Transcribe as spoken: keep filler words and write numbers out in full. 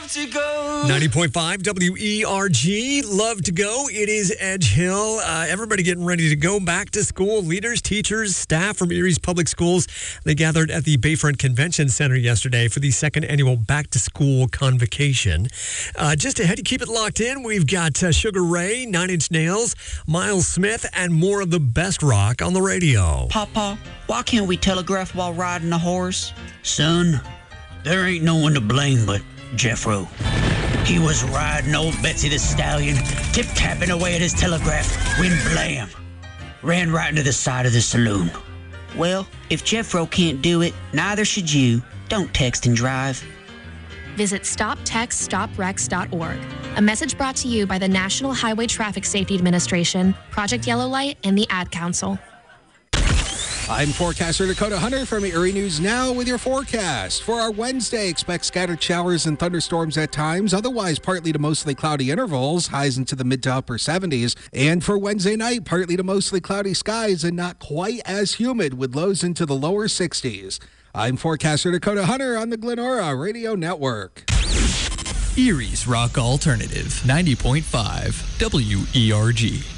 love to go. ninety point five W E R G, Love to Go. It is Edge Hill. Uh, everybody getting ready to go back to school. Leaders, teachers, staff from Erie's Public Schools. They gathered at the Bayfront Convention Center yesterday for the second annual Back to School Convocation. Uh, just ahead, to keep it locked in, we've got uh, Sugar Ray, Nine Inch Nails, Miles Smith, and more of the best rock on the radio. Papa, why can't we telegraph while riding a horse? Son, there ain't no one to blame but Jeffro. He was riding old Betsy the Stallion, tip-tapping away at his telegraph, when blam, ran right into the side of the saloon. Well, if Jeffro can't do it, neither should you. Don't text and drive. Visit stop text stop wrecks dot org. A message brought to you by the National Highway Traffic Safety Administration, Project Yellow Light, and the Ad Council. I'm forecaster Dakota Hunter from Erie News Now with your forecast. For our Wednesday, expect scattered showers and thunderstorms at times, otherwise partly to mostly cloudy intervals, highs into the mid to upper seventies. And for Wednesday night, partly to mostly cloudy skies and not quite as humid with lows into the lower sixties. I'm forecaster Dakota Hunter on the Glenora Radio Network. Erie's Rock Alternative, ninety point five W E R G.